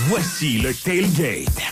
Voici le Tailgate.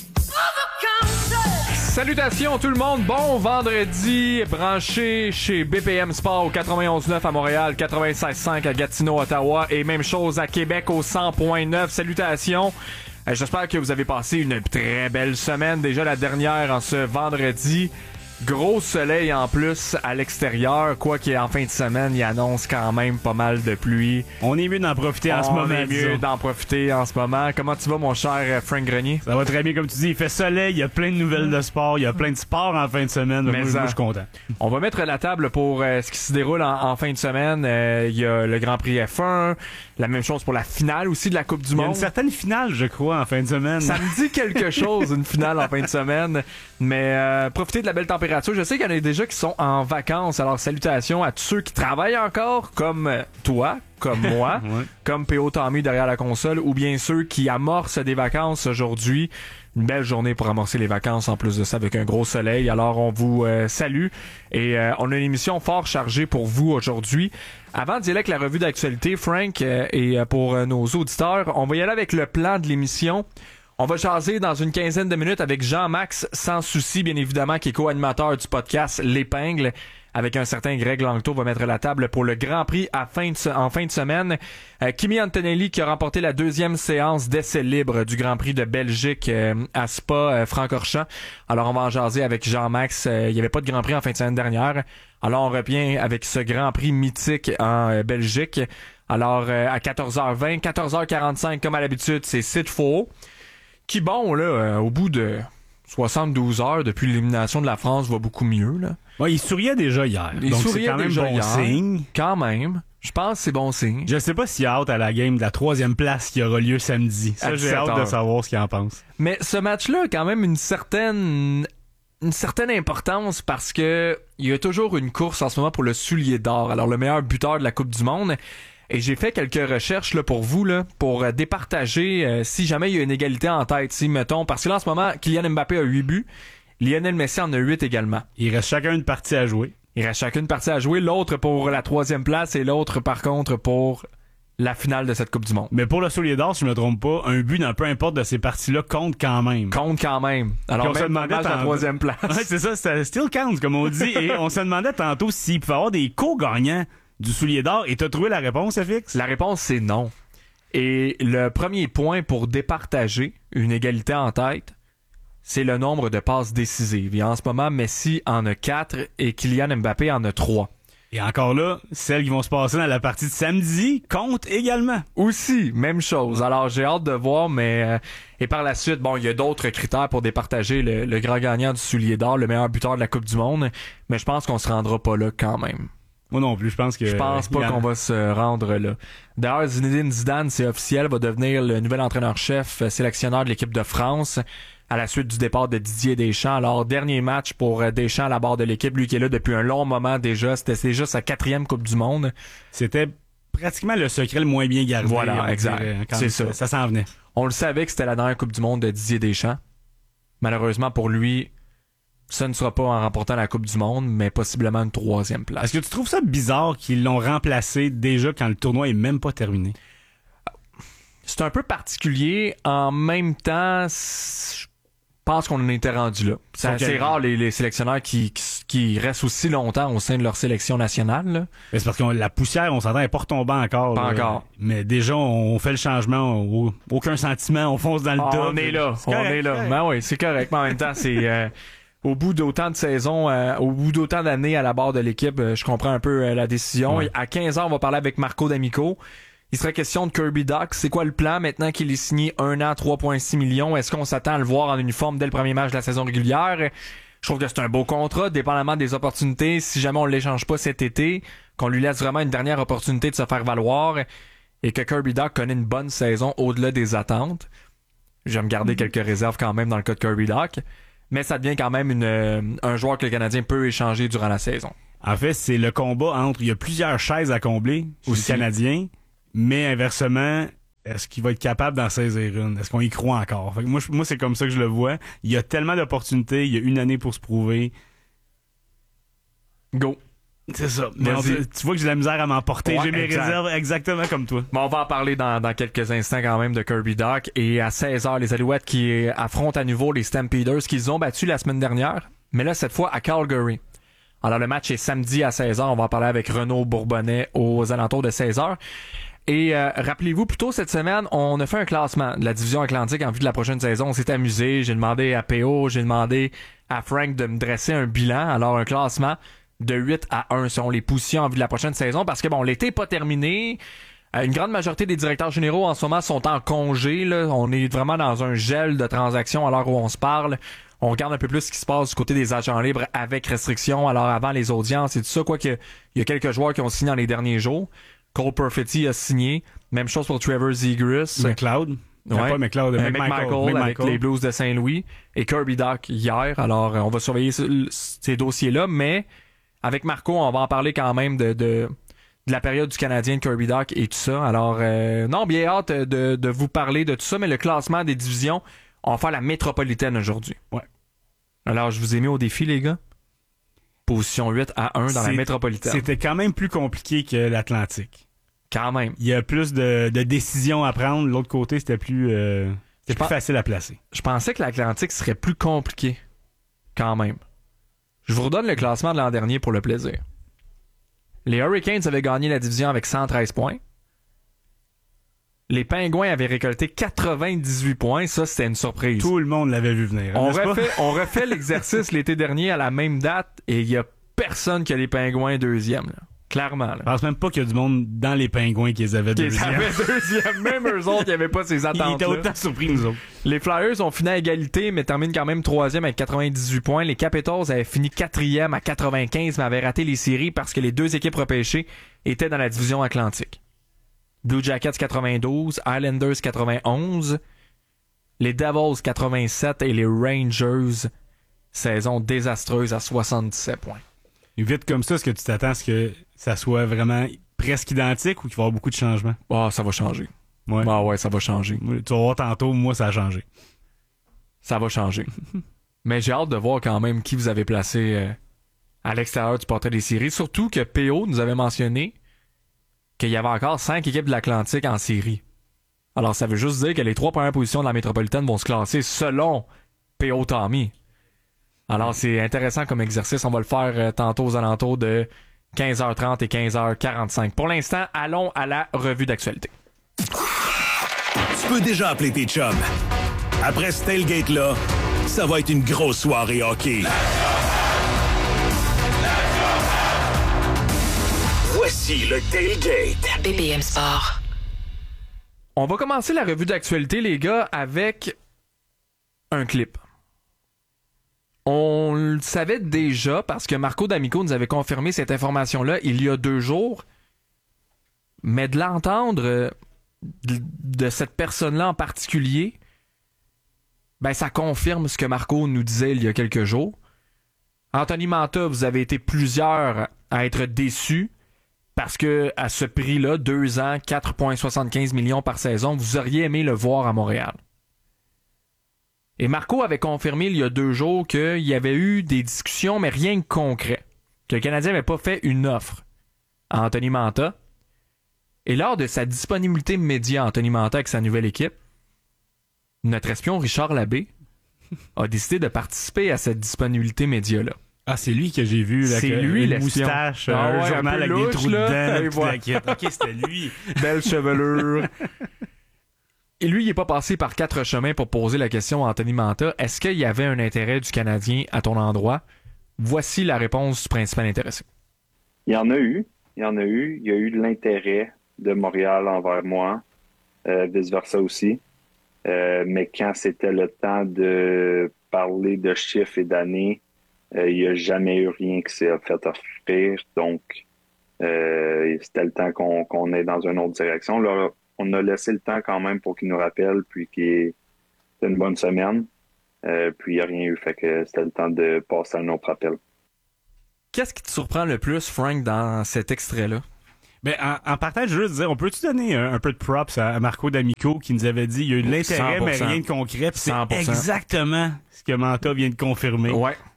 Salutations tout le monde, bon vendredi, branché chez BPM Sport au 91.9 à Montréal, 96.5 à Gatineau, Ottawa et même chose à Québec au 100.9. Salutations, j'espère que vous avez passé une très belle semaine, déjà la dernière en ce vendredi. Gros soleil en plus à l'extérieur, quoi qu'il y ait en fin de semaine, il annonce quand même pas mal de pluie. On est mieux d'en profiter en ce moment. On est mieux d'en profiter en ce moment. Comment tu vas, mon cher Frank Grenier? Ça va très bien, comme tu dis. Il fait soleil, il y a plein de nouvelles de sport, il y a plein de sport en fin de semaine. Moi, je suis content. On va mettre la table pour ce qui se déroule en fin de semaine. Il y a le Grand Prix F1, la même chose pour la finale aussi de la Coupe du Monde. Il y a une certaine finale, je crois, en fin de semaine. Ça me dit quelque chose, une finale en fin de semaine. Mais profitez de la belle température. Je sais qu'il y en a déjà qui sont en vacances. Alors, salutations à tous ceux qui travaillent encore, comme toi, comme moi, ouais. Comme P.O. Tommy derrière la console, ou bien ceux qui amorcent des vacances aujourd'hui. Une belle journée pour amorcer les vacances, en plus de ça, avec un gros soleil. Alors, on vous salue et on a une émission fort chargée pour vous aujourd'hui. Avant d'y aller avec la revue d'actualité, Frank, et pour nos auditeurs, on va y aller avec le plan de l'émission. On va jaser dans une quinzaine de minutes avec Jean-Max Sans Souci, bien évidemment, qui est co-animateur du podcast L'Épingle. Avec un certain Greg Langto, va mettre la table pour le Grand Prix en fin de semaine. Kimi Antonelli qui a remporté la deuxième séance d'essai libre du Grand Prix de Belgique à Spa-Francorchamps. Alors on va en jaser avec Jean-Max. Il n'y avait pas de Grand Prix en fin de semaine dernière. Alors on revient avec ce Grand Prix mythique en Belgique. Alors à 14h20, 14h45 comme à l'habitude, c'est Sid Faux. Qui bon là, au bout de 72 heures depuis l'élimination de la France, va beaucoup mieux là. Ouais, il souriait déjà hier. Il donc souriait c'est quand même déjà bon hier. signe. Quand même. Je pense que c'est bon signe. Je sais pas s'il a hâte à la game de la 3e place qui aura lieu samedi. Ça, j'ai hâte de savoir ce qu'il en pense. Mais ce match-là a quand même une certaine importance parce que il y a toujours une course en ce moment pour le soulier d'or. Alors, le meilleur buteur de la Coupe du Monde. Et j'ai fait quelques recherches là, pour vous, là, pour départager si jamais il y a une égalité en tête. Si, mettons, parce que là, en ce moment, Kylian Mbappé a 8 buts. Lionel Messi en a 8 également. Il reste chacun une partie à jouer. L'autre pour la 3e place et l'autre, par contre, pour la finale de cette Coupe du Monde. Mais pour le soulier d'or, si je me trompe pas, un but dans peu importe de ces parties-là compte quand même. Alors, on se demandait la 3e place. Ouais, c'est ça, ça still counts, comme on dit. Et on se demandait tantôt s'il pouvait y avoir des co-gagnants du soulier d'or. Et t'as trouvé la réponse, FX? La réponse, c'est non. Et le premier point pour départager une égalité en tête, c'est le nombre de passes décisives. Et en ce moment, Messi en a 4 et Kylian Mbappé en a 3. Et encore là, celles qui vont se passer dans la partie de samedi comptent également. Aussi, même chose. Alors, j'ai hâte de voir, mais... et par la suite, bon, il y a d'autres critères pour départager le grand gagnant du soulier d'or, le meilleur buteur de la Coupe du Monde, mais je pense qu'on se rendra pas là quand même. Moi non plus, je pense pas qu'on va se rendre là. D'ailleurs, Zinedine Zidane, c'est officiel, va devenir le nouvel entraîneur-chef sélectionneur de l'équipe de France à la suite du départ de Didier Deschamps. Alors, dernier match pour Deschamps à la barre de l'équipe, lui qui est là depuis un long moment déjà. C'était déjà sa 4e Coupe du Monde. C'était pratiquement le secret le moins bien gardé. Voilà, exact. C'est ça. Ça s'en venait. On le savait que c'était la dernière Coupe du Monde de Didier Deschamps. Malheureusement pour lui, ça ne sera pas en remportant la Coupe du Monde, mais possiblement une 3e place. Est-ce que tu trouves ça bizarre qu'ils l'ont remplacé déjà quand le tournoi est même pas terminé? C'est un peu particulier. En même temps, je pense qu'on en était rendu là. C'est assez rare les sélectionneurs qui restent aussi longtemps au sein de leur sélection nationale. Là. Mais c'est parce que la poussière, on s'entend, elle n'est pas retombée encore. Pas encore. Mais déjà, on fait le changement. Aucun sentiment, on fonce dans le tas. On est là. Ben oui, c'est correct. Mais en même temps, c'est... au bout d'autant de saisons, au bout d'autant d'années à la barre de l'équipe, je comprends un peu la décision. Ouais. À 15 ans, on va parler avec Marco D'Amico. Il serait question de Kirby Dach. C'est quoi le plan maintenant qu'il est signé 1 an, 3,6 millions? Est-ce qu'on s'attend à le voir en uniforme dès le premier match de la saison régulière? Je trouve que c'est un beau contrat, dépendamment des opportunités. Si jamais on ne l'échange pas cet été, qu'on lui laisse vraiment une dernière opportunité de se faire valoir et que Kirby Dach connaît une bonne saison au-delà des attentes. Je vais me garder quelques réserves quand même dans le cas de Kirby Dach. Mais ça devient quand même un joueur que le Canadien peut échanger durant la saison. En fait, c'est le combat entre... Il y a plusieurs chaises à combler chez le Canadien, mais inversement, est-ce qu'il va être capable d'en saisir une? Est-ce qu'on y croit encore? Fait que moi, c'est comme ça que je le vois. Il y a tellement d'opportunités, il y a une année pour se prouver. Go. C'est ça. Mais tu vois que j'ai de la misère à m'emporter. J'ai mes réserves exactement comme toi. Bon, on va en parler dans quelques instants quand même de Kirby Dach. Et à 16h, les Alouettes qui affrontent à nouveau les Stampeders qu'ils ont battus la semaine dernière. Mais là, cette fois, à Calgary. Alors, le match est samedi à 16h. On va en parler avec Renaud Bourbonnais aux alentours de 16h. Et rappelez-vous, plus tôt cette semaine, on a fait un classement de la division Atlantique en vue de la prochaine saison. On s'est amusé. J'ai demandé à PO, j'ai demandé à Frank de me dresser un bilan. Alors, un classement de 8 à 1 selon les positions en vue de la prochaine saison. Parce que, bon, l'été n'est pas terminé. Une grande majorité des directeurs généraux en ce moment sont en congé. Là. On est vraiment dans un gel de transactions à l'heure où on se parle. On regarde un peu plus ce qui se passe du côté des agents libres avec restrictions. Alors, avant les audiences et tout ça, quoique il y a quelques joueurs qui ont signé dans les derniers jours. Cole Perfetti a signé. Même chose pour Trevor Zegras. McLeod. Ouais. Pas McLeod, McMichael avec les Blues de Saint-Louis. Et Kirby Dach hier. Alors, on va surveiller ces dossiers-là. Mais avec Marco, on va en parler quand même de la période du Canadien de Kirby Dach et tout ça. Alors, non, bien hâte de vous parler de tout ça. Mais le classement des divisions, on va faire la métropolitaine aujourd'hui. Ouais. Alors, je vous ai mis au défi, les gars. Position 8 à 1 dans la métropolitaine. C'était quand même plus compliqué que l'Atlantique. Quand même. Il y a plus de décisions à prendre. L'autre côté, c'était plus facile à placer. Je pensais que l'Atlantique serait plus compliqué. Quand même. Je vous redonne le classement de l'an dernier pour le plaisir. Les Hurricanes avaient gagné la division avec 113 points. Les Pingouins avaient récolté 98 points. Ça, c'était une surprise. Tout le monde l'avait vu venir. On refait l'exercice l'été dernier à la même date et il y a personne qui a les Pingouins deuxième. Là. Clairement. Là. Je pense même pas qu'il y a du monde dans les Pingouins qui les avaient deuxième. Même eux autres, il n'y avait pas ces attentes. Ils étaient autant surpris nous autres. Les Flyers ont fini à égalité, mais terminent quand même troisième avec 98 points. Les Capitals avaient fini quatrième à 95, mais avaient raté les séries parce que les deux équipes repêchées étaient dans la division Atlantique. Blue Jackets 92, Islanders 91, les Devils 87 et les Rangers, saison désastreuse à 77 points. Et vite comme ça, est-ce que tu t'attends à ce que ça soit vraiment presque identique ou qu'il va y avoir beaucoup de changements? Ah, ça va changer. Ouais. Ah ouais, ça va changer. Tu vas voir tantôt, moi, ça a changé. Ça va changer. Mais j'ai hâte de voir quand même qui vous avez placé à l'extérieur du portrait des séries. Surtout que PO nous avait mentionné qu'il y avait encore 5 équipes de l'Atlantique en série. Alors, ça veut juste dire que les 3 premières positions de la métropolitaine vont se classer selon P.O. Tommy. Alors, c'est intéressant comme exercice. On va le faire tantôt aux alentours de 15h30 et 15h45. Pour l'instant, allons à la revue d'actualité. Tu peux déjà appeler tes chums. Après ce tailgate-là, ça va être une grosse soirée hockey. Voici le tailgate. BPM Sport. On va commencer la revue d'actualité, les gars, avec un clip. On le savait déjà parce que Marco D'Amico nous avait confirmé cette information-là il y a 2 jours. Mais de l'entendre de cette personne-là en particulier, ben ça confirme ce que Marco nous disait il y a quelques jours. Anthony Mantha, vous avez été plusieurs à être déçus parce que à ce prix-là, 2 ans, 4,75 millions par saison, vous auriez aimé le voir à Montréal. Et Marco avait confirmé il y a 2 jours qu'il y avait eu des discussions, mais rien de concret. Que le Canadien n'avait pas fait une offre à Anthony Mantha. Et lors de sa disponibilité média, Anthony Mantha avec sa nouvelle équipe, notre espion Richard Labbé a décidé de participer à cette disponibilité média-là. Ah, c'est lui que j'ai vu, là, c'est lui, une moustache, un journal avec louche, des trous là, dedans. OK, c'était lui. Belle chevelure. Et lui, il n'est pas passé par 4 chemins pour poser la question à Anthony Mantha. Est-ce qu'il y avait un intérêt du Canadien à ton endroit? Voici la réponse du principal intéressé. Il y en a eu. Il y a eu de l'intérêt de Montréal envers moi, vice-versa aussi. Mais quand c'était le temps de parler de chiffres et d'années, il n'y a jamais eu rien qui s'est fait offrir. Donc, c'était le temps qu'on est dans une autre direction. Là, on a laissé le temps quand même pour qu'il nous rappelle, puis c'était une bonne semaine. Puis il n'y a rien eu. Fait que c'était le temps de passer à un autre appel. Qu'est-ce qui te surprend le plus, Frank, dans cet extrait-là? Ben, en partage, je veux juste dire, on peut-tu donner un peu de props à Marco D'Amico qui nous avait dit il y a eu de l'intérêt, 100%. Mais rien de concret. Puis c'est 100%. exactement ce que Mantha vient de confirmer. Ouais.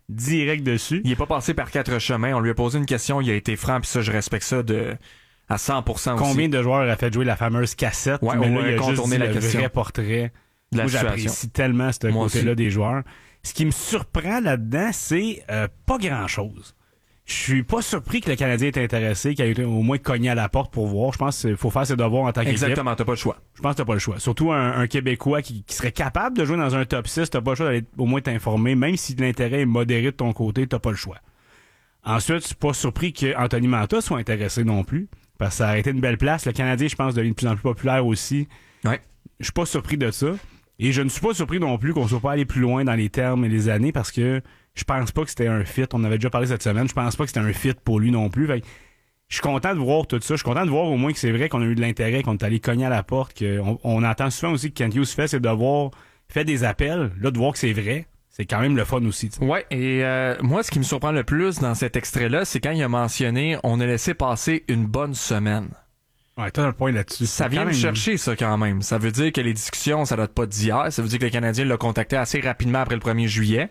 direct dessus. Il est pas passé par 4 chemins. On lui a posé une question, il a été franc, puis ça, je respecte ça à 100% aussi. Combien de joueurs a fait jouer la fameuse cassette? Ouais, mais on là, va il a juste contourner dit la le question. vrai portrait. De la Moi, situation. j'apprécie tellement ce Moi côté-là aussi. des joueurs. Ce qui me surprend là-dedans, c'est pas grand-chose. Je suis pas surpris que le Canadien est intéressé, qu'il ait au moins cogné à la porte pour voir. Je pense qu'il faut faire ses devoirs en tant qu'équipe. Exactement, t'as pas le choix. Je pense que t'as pas le choix. Surtout un Québécois qui serait capable de jouer dans un top 6, t'as pas le choix d'aller au moins t'informer. Même si l'intérêt est modéré de ton côté, t'as pas le choix. Ensuite, je suis pas surpris qu'Anthony Mantha soit intéressé non plus. Parce que ça aurait été une belle place. Le Canadien, je pense, devient de plus en plus populaire aussi. Ouais. Je suis pas surpris de ça. Et je ne suis pas surpris non plus qu'on soit pas allé plus loin dans les termes et les années parce que je pense pas que c'était un fit. On avait déjà parlé cette semaine. Je pense pas que c'était un fit pour lui non plus. Fait que je suis content de voir tout ça. Je suis content de voir au moins que c'est vrai qu'on a eu de l'intérêt, qu'on est allé cogner à la porte. On entend souvent aussi que Kent Hughes fait, c'est de voir fait des appels. Là, de voir que c'est vrai, c'est quand même le fun aussi. T'sais. Ouais, et moi, ce qui me surprend le plus dans cet extrait-là, c'est quand il a mentionné « On a laissé passer une bonne semaine ». Ouais, t'as un point là-dessus. Ça vient me chercher, ça, quand même. Ça veut dire que les discussions, ça date pas d'hier. Ça veut dire que le Canadien l'a contacté assez rapidement après le 1er juillet.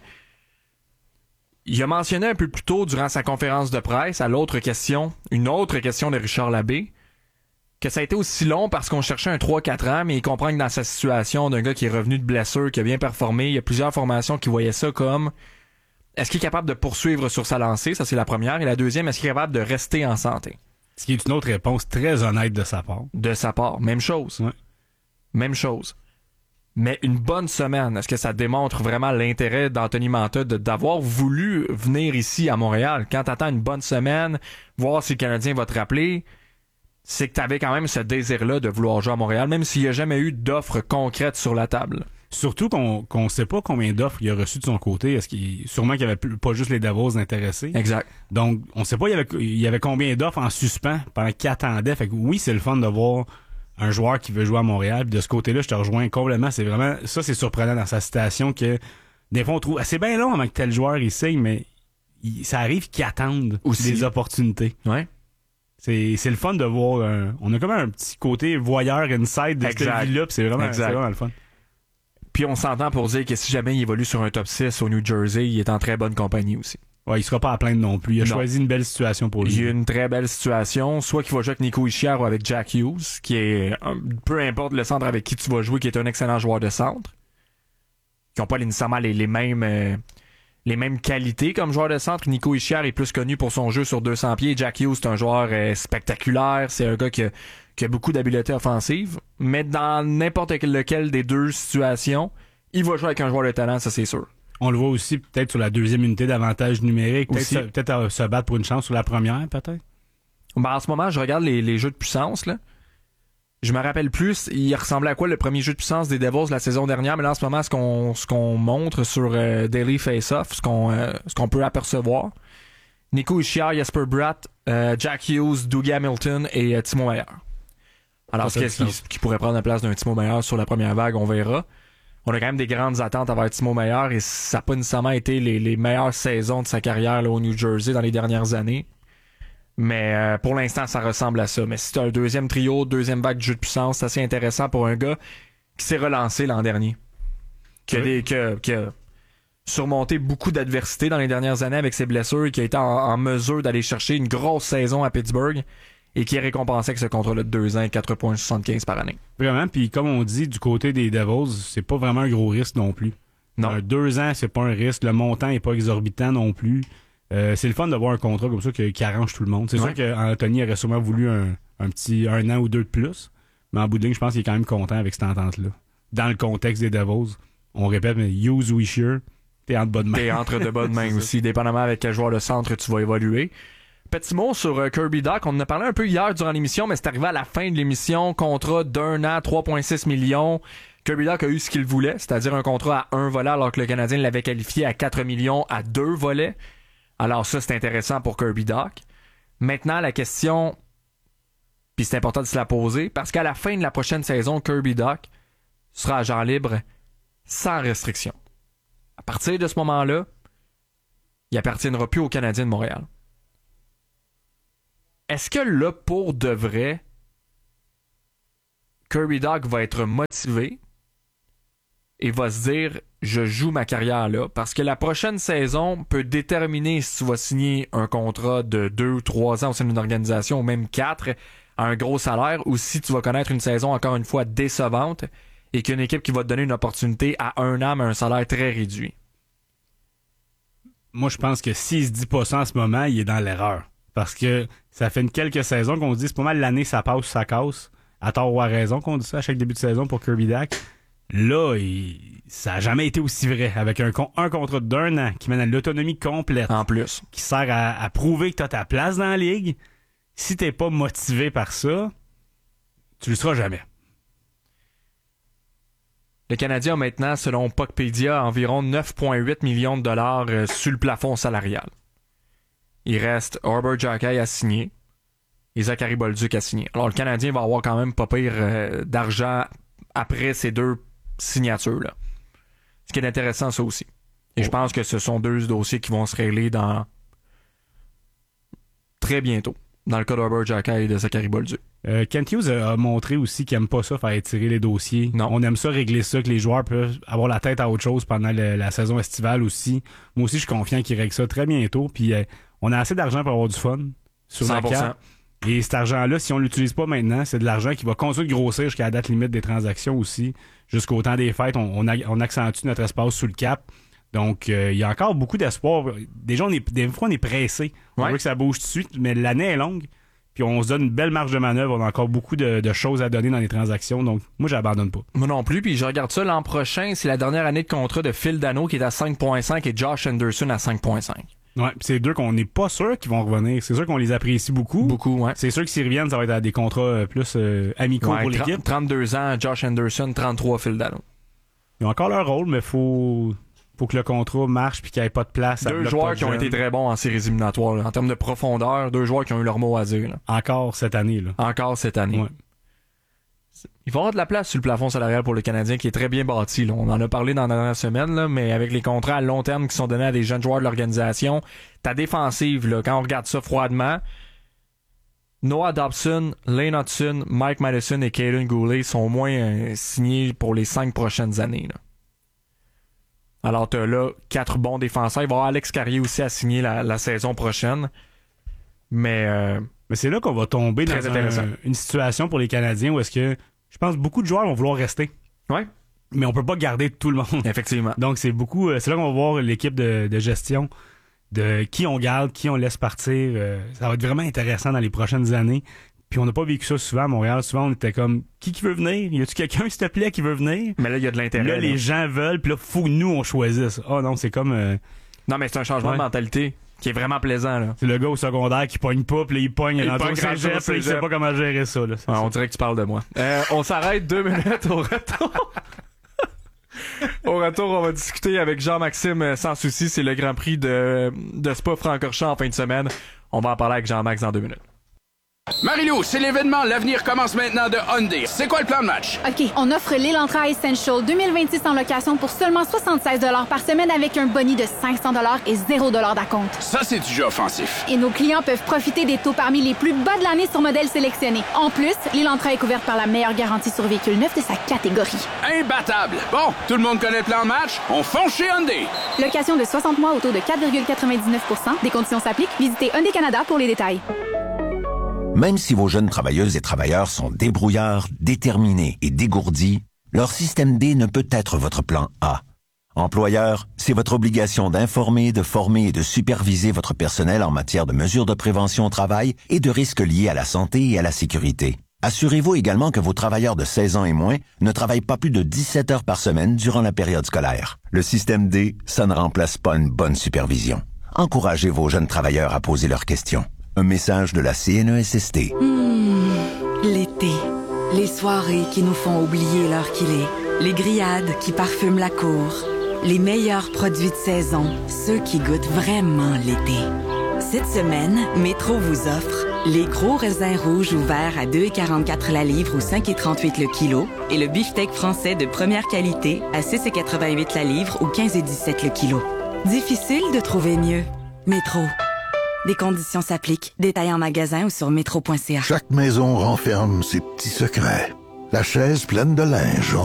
Il a mentionné un peu plus tôt, durant sa conférence de presse, à une autre question de Richard Labbé, que ça a été aussi long parce qu'on cherchait un 3-4 ans, mais il comprend que dans sa situation d'un gars qui est revenu de blessure, qui a bien performé, il y a plusieurs formations qui voyaient ça comme est-ce qu'il est capable de poursuivre sur sa lancée? Ça, c'est la première. Et la deuxième, est-ce qu'il est capable de rester en santé? Ce qui est une autre réponse très honnête de sa part. De sa part. Même chose. Ouais. Même chose. Mais une bonne semaine, est-ce que ça démontre vraiment l'intérêt d'Anthony Mantha d'avoir voulu venir ici à Montréal? Quand t'attends une bonne semaine, voir si le Canadien va te rappeler, c'est que t'avais quand même ce désir-là de vouloir jouer à Montréal, même s'il n'y a jamais eu d'offres concrètes sur la table. Surtout qu'on sait pas combien d'offres il a reçues de son côté. Sûrement qu'il y avait pas juste les Devils intéressés. Exact. Donc, on sait pas il y avait combien d'offres en suspens pendant qu'il attendait. Fait que oui, c'est le fun de voir un joueur qui veut jouer à Montréal. Puis de ce côté-là, je te rejoins complètement. C'est vraiment, ça, c'est surprenant dans sa situation que des fois, on trouve, c'est bien long avant que tel joueur essaye, mais ça arrive qu'ils attendent aussi des opportunités. Ouais. C'est le fun de voir, on a comme un petit côté voyeur inside de cette vie-là, puis c'est vraiment le fun. Puis on s'entend pour dire que si jamais il évolue sur un top 6 au New Jersey, il est en très bonne compagnie aussi. Ouais, il sera pas à plaindre non plus. Il a choisi une belle situation pour lui. Il y a une très belle situation, soit qu'il va jouer avec Nico Hischier ou avec Jack Hughes, qui est, peu importe le centre avec qui tu vas jouer, qui est un excellent joueur de centre, qui n'ont pas nécessairement les mêmes qualités comme joueur de centre. Nico Hischier est plus connu pour son jeu sur 200 pieds. Jack Hughes, c'est un joueur spectaculaire. C'est un gars qui a beaucoup d'habileté offensive. Mais dans n'importe lequel des deux situations, il va jouer avec un joueur de talent, ça c'est sûr. On le voit aussi peut-être sur la deuxième unité d'avantage numérique. Peut-être se battre pour une chance sur la première, peut-être. Ben, en ce moment, je regarde les jeux de puissance, là. Je me rappelle plus, il ressemblait à quoi le premier jeu de puissance des Devils la saison dernière, mais là en ce moment, ce qu'on montre sur Daily Face-Off, ce qu'on peut apercevoir, Nico Hischier, Jesper Bratt, Jack Hughes, Dougie Hamilton et Timo Meier. Alors, qu'est-ce qui pourrait prendre la place d'un Timo Meier sur la première vague, on verra. On a quand même des grandes attentes envers Timo Meier et ça n'a pas nécessairement été les meilleures saisons de sa carrière là, au New Jersey dans les dernières années. Mais pour l'instant, ça ressemble à ça. Mais si tu as un deuxième trio, deuxième vague de jeu de puissance, c'est assez intéressant pour un gars qui s'est relancé l'an dernier. Qui a surmonté beaucoup d'adversités dans les dernières années avec ses blessures et qui a été en mesure d'aller chercher une grosse saison à Pittsburgh et qui est récompensé avec ce contrat-là de 2 ans et 4,75 par année. Vraiment, puis comme on dit, du côté des Devils, c'est pas vraiment un gros risque non plus. Non. 2 ans, c'est pas un risque. Le montant est pas exorbitant non plus. C'est le fun d'avoir un contrat comme ça qui arrange tout le monde. C'est sûr qu'Anthony aurait sûrement voulu un petit 1 an ou 2 de plus, mais en bout de ligne, je pense qu'il est quand même content avec cette entente-là. Dans le contexte des Devils, on répète, mais Hughes ou Hischier, t'es entre de bonnes mains. T'es entre de bonnes mains aussi, dépendamment avec quel joueur de centre tu vas évoluer. Petit mot sur Kirby Dach, on en a parlé un peu hier durant l'émission, mais c'est arrivé à la fin de l'émission, contrat d'1 an, 3,6 millions. Kirby Dach a eu ce qu'il voulait, c'est-à-dire un contrat à 1 volet, alors que le Canadien l'avait qualifié à 4 millions à 2 volets. Alors ça, c'est intéressant pour Kirby Dach. Maintenant, la question, puis c'est important de se la poser, parce qu'à la fin de la prochaine saison, Kirby Dach sera agent libre sans restriction. À partir de ce moment-là, il appartiendra plus aux Canadiens de Montréal. Est-ce que là, pour de vrai, Kirby Dach va être motivé et va se dire « Je joue ma carrière là ». Parce que la prochaine saison peut déterminer si tu vas signer un contrat de 2 ou 3 ans au sein d'une organisation, ou même 4, à un gros salaire, ou si tu vas connaître une saison encore une fois décevante et qu'une équipe qui va te donner une opportunité à 1 an, mais un salaire très réduit. Moi, je pense que s'il se dit pas ça en ce moment, il est dans l'erreur. Parce que ça fait quelques saisons qu'on se dit, c'est pas mal l'année, ça passe ou ça casse. À tort ou à raison qu'on dit ça à chaque début de saison pour Kirby Dach. Là, ça a jamais été aussi vrai. Avec un contrat d'1 an qui mène à l'autonomie complète. En plus. Qui sert à prouver que t'as ta place dans la ligue. Si t'es pas motivé par ça, tu le seras jamais. Le Canadien a maintenant, selon Puckpedia, environ 9,8 millions de dollars sur le plafond salarial. Il reste Arbor Xhekaj à signer et Zachary Bolduc à signer. Alors, le Canadien va avoir quand même pas pire d'argent après ces 2 signatures-là. Ce qui est intéressant, ça aussi. Et je pense que ce sont 2 dossiers qui vont se régler dans très bientôt, dans le cas d'Arbor Xhekaj et de Zachary Bolduc. Kent Hughes a montré aussi qu'il aime pas ça, faire étirer les dossiers. Non. On aime ça, régler ça, que les joueurs peuvent avoir la tête à autre chose pendant la saison estivale aussi. Moi aussi, je suis confiant qu'ils règlent ça très bientôt. Puis on a assez d'argent pour avoir du fun sur la 100%. carte. Et cet argent-là, si on l'utilise pas maintenant, c'est de l'argent qui va continuer de grossir jusqu'à la date limite des transactions aussi. Jusqu'au temps des fêtes, on accentue notre espace sous le cap. Donc, il y a encore beaucoup d'espoir. Déjà, des fois, on est pressé. On veut que ça bouge tout de suite, mais l'année est longue. Puis on se donne une belle marge de manœuvre. On a encore beaucoup de choses à donner dans les transactions. Donc, moi, j'abandonne pas. Moi non plus. Puis je regarde ça l'an prochain. C'est la dernière année de contrat de Phil Danault qui est à 5,5 et Josh Anderson à 5,5. Ouais, pis c'est 2 qu'on n'est pas sûr qu'ils vont revenir. C'est sûr qu'on les apprécie beaucoup. Beaucoup, ouais. C'est sûr que s'ils reviennent, ça va être à des contrats plus amicaux pour l'équipe. 32 ans, Josh Anderson, 33, Phil Danault. Ils ont encore leur rôle, mais faut que le contrat marche puis qu'il n'y ait pas de place. 2 joueurs qui ont été très bons en séries éliminatoires. Là. En termes de profondeur, 2 joueurs qui ont eu leur mot à dire. Là. Encore cette année. Ouais. Il va y avoir de la place sur le plafond salarial pour le Canadien qui est très bien bâti. Là. On en a parlé dans la dernière semaine, là, mais avec les contrats à long terme qui sont donnés à des jeunes joueurs de l'organisation, ta défensive, là, quand on regarde ça froidement, Noah Dobson, Lane Hudson, Mike Madison et Kaden Goulet sont au moins signés pour les 5 prochaines années. Là. Alors, tu as là 4 bons défenseurs. Il va y avoir Alex Carrier aussi à signer la saison prochaine. Mais c'est là qu'on va tomber dans une situation pour les Canadiens où est-ce que je pense beaucoup de joueurs vont vouloir rester. Ouais. Mais on peut pas garder tout le monde. Effectivement. Donc, c'est là qu'on va voir l'équipe de gestion de qui on garde, qui on laisse partir. Ça va être vraiment intéressant dans les prochaines années. Puis on n'a pas vécu ça souvent à Montréal. Souvent, on était comme, qui veut venir? Y a-tu quelqu'un, s'il te plaît, qui veut venir? Mais là, il y a de l'intérêt. Là, les gens veulent, puis là, faut que nous, on choisisse. Ah non, c'est comme... Non, mais c'est un changement de mentalité qui est vraiment plaisant. Là. C'est le gars au secondaire qui pogne pas, puis là, il pogne rendu au cégep, puis il sait pas comment gérer ça. Là, on dirait que tu parles de moi. On s'arrête 2 minutes au retour. Au retour, on va discuter avec Jean-Maxime Sans Souci. C'est le Grand Prix de Spa-Francorchamps en fin de semaine. On va en parler avec Jean-Max dans 2 minutes. Marie-Lou, c'est l'événement L'avenir commence maintenant de Hyundai. C'est quoi le plan de match? OK, on offre l'Elantra Essential 2026 en location pour seulement 76 $ par semaine avec un boni de 500 $ et 0 $ d'acompte. Ça, c'est du jeu offensif. Et nos clients peuvent profiter des taux parmi les plus bas de l'année sur modèles sélectionnés. En plus, l'Elantra est couverte par la meilleure garantie sur véhicule neuf de sa catégorie. Imbattable! Bon, tout le monde connaît le plan de match? On fonce chez Hyundai! Location de 60 mois au taux de 4,99 %. Des conditions s'appliquent. Visitez Hyundai Canada pour les détails. Même si vos jeunes travailleuses et travailleurs sont débrouillards, déterminés et dégourdis, leur système D ne peut être votre plan A. Employeur, c'est votre obligation d'informer, de former et de superviser votre personnel en matière de mesures de prévention au travail et de risques liés à la santé et à la sécurité. Assurez-vous également que vos travailleurs de 16 ans et moins ne travaillent pas plus de 17 heures par semaine durant la période scolaire. Le système D, ça ne remplace pas une bonne supervision. Encouragez vos jeunes travailleurs à poser leurs questions. Un message de la CNESST. L'été. Les soirées qui nous font oublier l'heure qu'il est. Les grillades qui parfument la cour. Les meilleurs produits de saison. Ceux qui goûtent vraiment l'été. Cette semaine, Métro vous offre les gros raisins rouges ouverts à 2,44 la livre ou 5,38 le kilo et le beefsteak français de première qualité à 6,88 la livre ou 15,17 le kilo. Difficile de trouver mieux. Métro. Des conditions s'appliquent. Détails en magasin ou sur métro.ca. Chaque maison renferme ses petits secrets. La chaise pleine de linge en